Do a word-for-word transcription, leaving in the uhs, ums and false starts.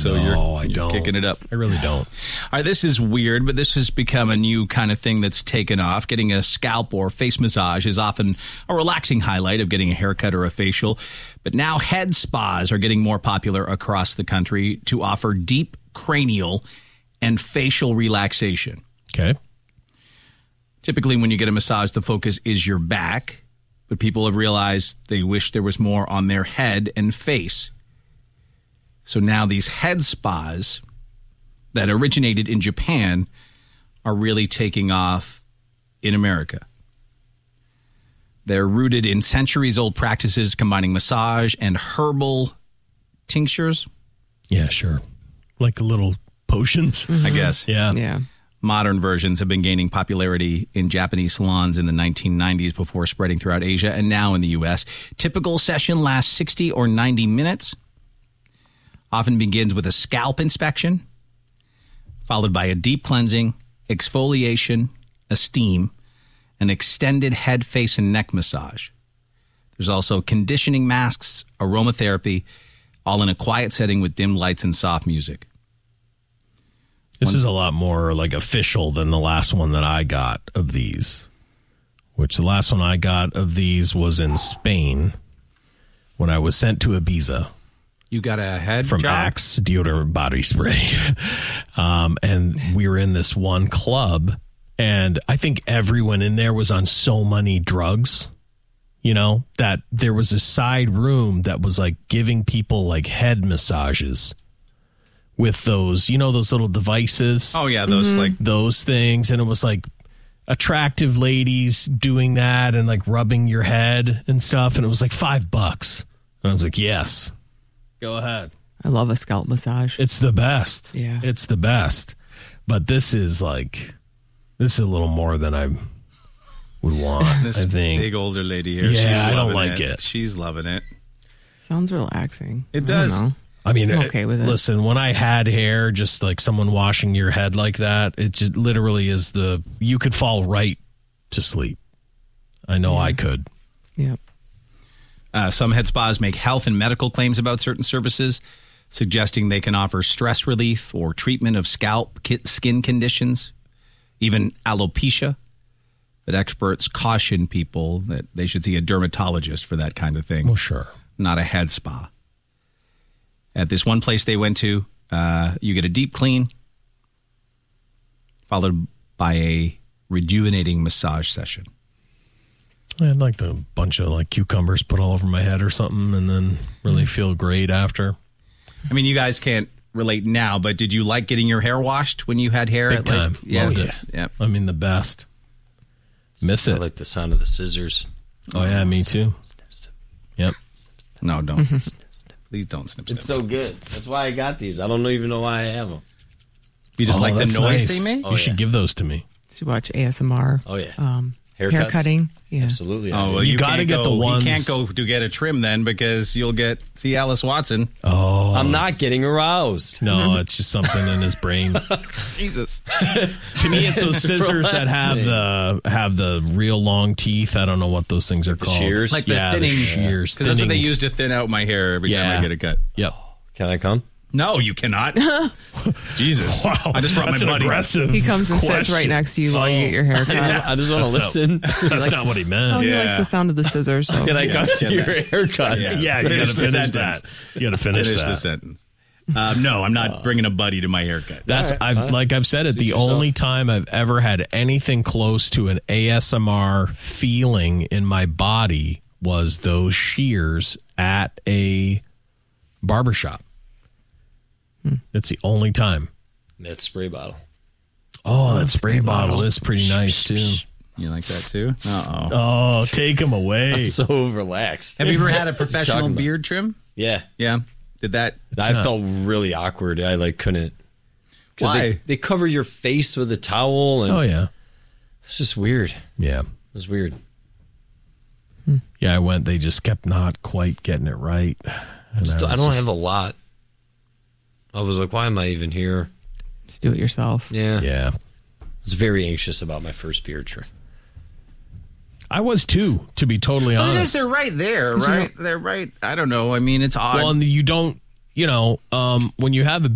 so no, you're, I you're don't. kicking it up. I really don't. All right, this is weird, but this has become a new kind of thing that's taken off. Getting a scalp or face massage is often a relaxing highlight of getting a haircut or a facial. But now head spas are getting more popular across the country to offer deep cranial and facial relaxation. Okay. Typically, when you get a massage, the focus is your back, but people have realized they wish there was more on their head and face. So now these head spas that originated in Japan are really taking off in America. They're rooted in centuries-old practices combining massage and herbal tinctures. Yeah, sure. Like little potions, I guess. Yeah. Yeah. Modern versions have been gaining popularity in Japanese salons in the nineteen nineties before spreading throughout Asia and now in the U S. Typical session lasts sixty or ninety minutes. Often begins with a scalp inspection, followed by a deep cleansing, exfoliation, a steam, an extended head, face, and neck massage. There's also conditioning masks, aromatherapy, all in a quiet setting with dim lights and soft music. This is a lot more like official than the last one that I got of these, which the last one I got of these was in Spain when I was sent to Ibiza. You got a head From job? Axe deodorant body spray. um, and we were in this one club, and I think everyone in there was on so many drugs, you know, that there was a side room that was like giving people like head massages with those, you know, those little devices. Oh, yeah, those mm-hmm. like those things. And it was like attractive ladies doing that and like rubbing your head and stuff. And it was like five bucks. And I was like, yes. Go ahead. I love a scalp massage. It's the best. Yeah. It's the best. But this is like, this is a little more than I would want, this I think. Big older lady here. Yeah, She's I don't loving like it. She's loving it. Sounds relaxing. It I does. don't know. I mean, I'm okay with it. Listen, when I had hair, just like someone washing your head like that, it just literally is the, you could fall right to sleep. I know yeah. I could. Yep. Uh, some head spas make health and medical claims about certain services, suggesting they can offer stress relief or treatment of scalp skin conditions, even alopecia. But experts caution people that they should see a dermatologist for that kind of thing. Well, sure. Not a head spa. At this one place they went to, uh, you get a deep clean, followed by a rejuvenating massage session. I'd like a bunch of like cucumbers put all over my head or something and then really feel great after. I mean, you guys can't relate now, but did you like getting your hair washed when you had hair? Big at, time. Like, yeah, Loved it. yeah. I mean, the best. Miss I it. like the sound of the scissors. Oh, yeah, me too. Yep. No, don't. Please don't snip, snip. It's so good. That's why I got these. I don't even know why I have them. You just Oh, like the that's noise nice. they make? You should give those to me. So you watch A S M R. Oh, yeah. Um, Haircuts? hair cutting. Yeah. Absolutely. Oh, well, You you, gotta can't get go, the ones- You can't go to get a trim then because you'll get see Alice Watson. Oh. I'm not getting aroused. No, it's just something in his brain. Jesus. To me, it's those scissors that have the have the real long teeth. I don't know what those things are called. shears? Like the yeah, thinning the shears. Because that's what they Thinning. use to thin out my hair every time Yeah. I get a cut. Yep. Can I come? No, you cannot. Jesus. Wow. I just brought That's my an buddy. aggressive He comes and sits question. right next to you while you get your hair cut. I just want to That's listen. Not, that's not what he meant. Oh, he Yeah. likes the sound of the scissors. So. Can I come to your haircut? Yeah. Yeah, you Finish gotta the finish sentence. that. You gotta finish, Finish that. the sentence. Um, no, I'm not bringing a buddy to my haircut. That's All right, I've all right. like I've said it. Suit The yourself. only time I've ever had anything close to an A S M R feeling in my body was those shears at a barbershop. Hmm. It's the only time. That spray bottle. Oh, that spray bottle is pretty nice too. You like that too? Uh-oh. Oh, take him away. So relaxed. Have you ever had a talking professional about- beard trim? Yeah. Yeah. Did that? I not- felt really awkward. I like couldn't. 'Cause Why? They, they cover your face with a towel, and Oh yeah, it's just weird. It yeah, was weird. yeah. I went. They just kept not quite getting it right. And Still, was I don't just- have a lot. I was like, why am I even here? Just do it yourself. Yeah. Yeah, I was very anxious about my first beard trim. I was too. To be totally Well, it is. honest. They're right there, right? They're right. I don't know. I mean, it's odd. Well, and you don't. You know, um, when you have a